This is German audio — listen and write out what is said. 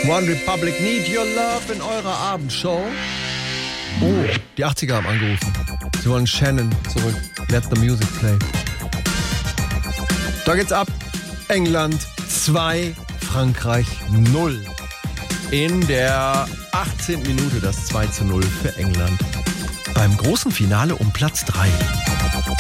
One Republic, Need Your Love in eurer Abendshow. Oh, die 80er haben angerufen. Sie wollen Shannon zurück. Let the music play. Da geht's ab. England 2, Frankreich 0. In der 18. Minute das 2:0 für England. Beim großen Finale um Platz 3.